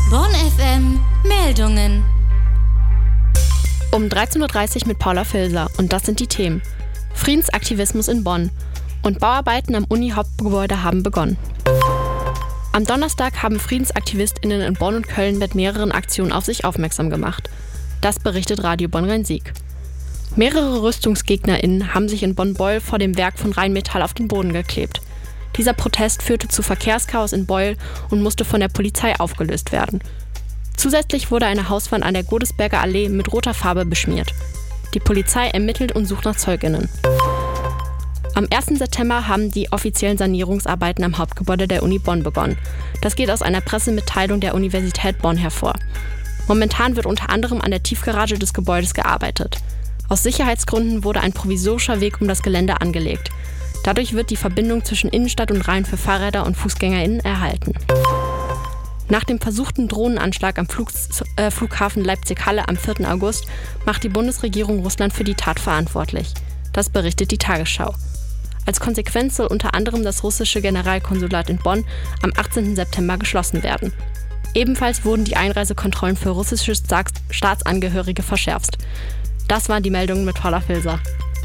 Bonn FM Meldungen. Um 13.30 Uhr mit Paula Filser und das sind die Themen. Friedensaktivismus in Bonn und Bauarbeiten am Uni-Hauptgebäude haben begonnen. Am Donnerstag haben FriedensaktivistInnen in Bonn und Köln mit mehreren Aktionen auf sich aufmerksam gemacht. Das berichtet Radio Bonn-Rhein-Sieg. Mehrere RüstungsgegnerInnen haben sich in Bonn-Beul vor dem Werk von Rheinmetall auf den Boden geklebt. Dieser Protest führte zu Verkehrschaos in Beul und musste von der Polizei aufgelöst werden. Zusätzlich wurde eine Hauswand an der Godesberger Allee mit roter Farbe beschmiert. Die Polizei ermittelt und sucht nach ZeugInnen. Am 1. September haben die offiziellen Sanierungsarbeiten am Hauptgebäude der Uni Bonn begonnen. Das geht aus einer Pressemitteilung der Universität Bonn hervor. Momentan wird unter anderem an der Tiefgarage des Gebäudes gearbeitet. Aus Sicherheitsgründen wurde ein provisorischer Weg um das Gelände angelegt. Dadurch wird die Verbindung zwischen Innenstadt und Rhein für Fahrräder und FußgängerInnen erhalten. Nach dem versuchten Drohnenanschlag am Flughafen Leipzig-Halle am 4. August macht die Bundesregierung Russland für die Tat verantwortlich. Das berichtet die Tagesschau. Als Konsequenz soll unter anderem das russische Generalkonsulat in Bonn am 18. September geschlossen werden. Ebenfalls wurden die Einreisekontrollen für russische Staatsangehörige verschärft. Das waren die Meldungen mit Paula Filser.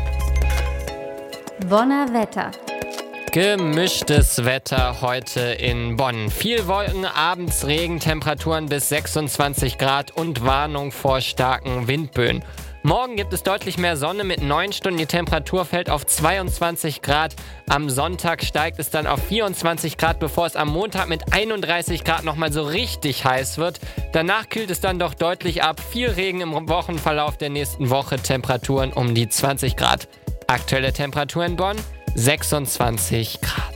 Bonner Wetter. Gemischtes Wetter heute in Bonn. Viel Wolken, abends Regen, Temperaturen bis 26 Grad und Warnung vor starken Windböen. Morgen gibt es deutlich mehr Sonne mit 9 Stunden. Die Temperatur fällt auf 22 Grad. Am Sonntag steigt es dann auf 24 Grad, bevor es am Montag mit 31 Grad nochmal so richtig heiß wird. Danach kühlt es dann doch deutlich ab. Viel Regen im Wochenverlauf der nächsten Woche. Temperaturen um die 20 Grad. Aktuelle Temperatur in Bonn 26 Grad.